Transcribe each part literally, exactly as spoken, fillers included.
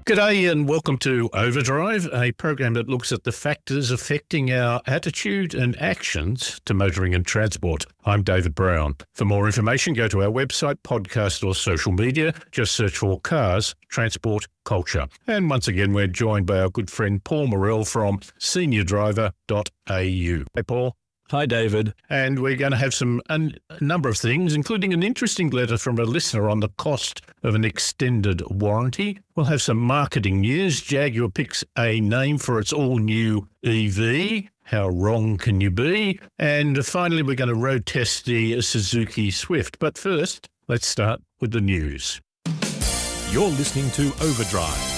G'day and welcome to Overdrive, a program that looks at the factors affecting our attitude and actions to motoring and transport. I'm David Brown. For more information, go to our website, podcast or social media. Just search for Cars, Transport, Culture. And once again, we're joined by our good friend Paul Morrell from senior driver dot a u. Hey, Paul. Hi, David. And we're going to have some a number of things, including an interesting letter from a listener on the cost of an extended warranty. We'll have some marketing news. Jaguar picks a name for its all-new E V. How wrong can you be? And finally, we're going to road test the Suzuki Swift. But first, let's start with the news. You're listening to Overdrive.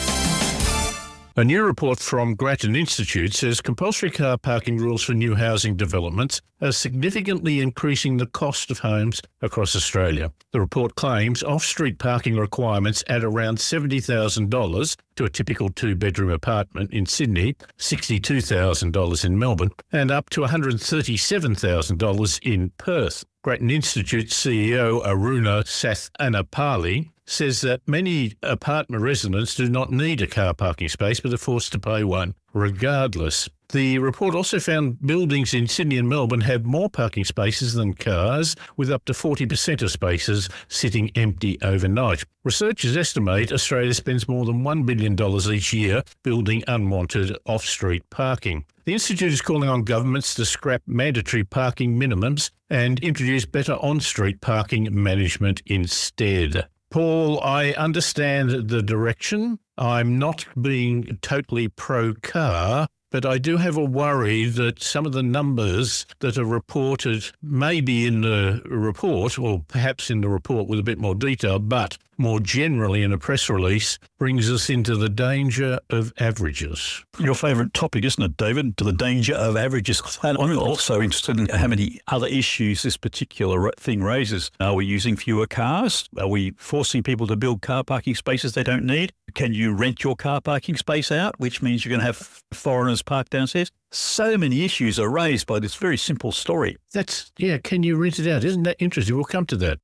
A new report from Grattan Institute says compulsory car parking rules for new housing developments are significantly increasing the cost of homes across Australia. The report claims off-street parking requirements add around seventy thousand dollars to a typical two-bedroom apartment in Sydney, sixty-two thousand dollars in Melbourne, and up to one hundred thirty-seven thousand dollars in Perth. Grattan Institute C E O Aruna Sathanapali says that many apartment residents do not need a car parking space but are forced to pay one regardless. The report also found buildings in Sydney and Melbourne have more parking spaces than cars, with up to forty percent of spaces sitting empty overnight. Researchers estimate Australia spends more than one billion dollars each year building unwanted off-street parking. The Institute is calling on governments to scrap mandatory parking minimums and introduce better on-street parking management instead. Paul, I understand the direction. I'm not being totally pro-car, but I do have a worry that some of the numbers that are reported may be in the report, or perhaps in the report with a bit more detail, but more generally in a press release, brings us into the danger of averages. Your favourite topic, isn't it, David? To the danger of averages. And I'm also interested in how many other issues this particular thing raises. Are we using fewer cars? Are we forcing people to build car parking spaces they don't need? Can you rent your car parking space out, which means you're going to have foreigners parked downstairs? So many issues are raised by this very simple story. That's, yeah, can you rent it out? Isn't that interesting? We'll come to that.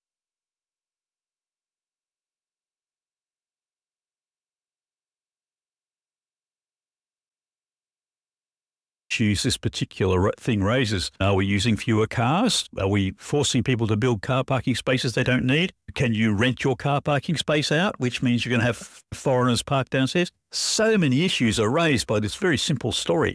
Issues this particular thing raises. Are we using fewer cars? Are we forcing people to build car parking spaces they don't need? Can you rent your car parking space out, which means you're going to have foreigners parked downstairs? So many issues are raised by this very simple story.